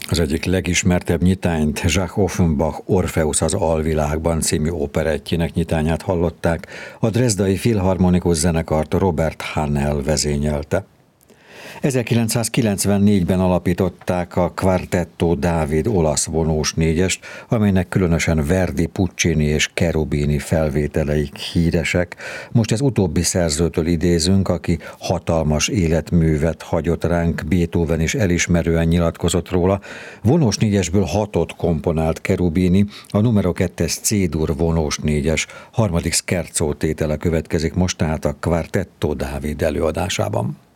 Az egyik legismertebb nyitányt Jacques Offenbach Orpheus az alvilágban című operettjének nyitányát hallották, a Dresdai Filharmonikus Zenekart Robert Hanel vezényelte. 1994-ben alapították a Quartetto Dávid olasz vonós négyest, amelynek különösen Verdi, Puccini és Cherubini felvételeik híresek. Most ez utóbbi szerzőtől idézünk, aki hatalmas életművet hagyott ránk, Beethoven is elismerően nyilatkozott róla. Vonós négyesből 6 komponált Cherubini, a numero 2-es C-dur vonós négyes, harmadik scherzo tétele következik most, tehát a Quartetto Dávid előadásában.